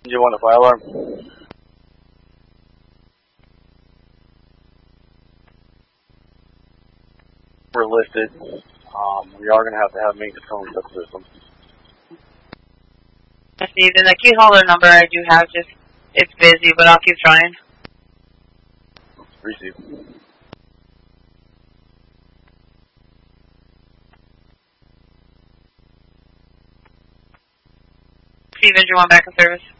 Do you want a fire alarm? We're listed. We are going to have maintenance on the system. Steve, and the key holder number I do have, just, it's busy, but I'll keep trying. Receive. Steve, engine 1 back in service.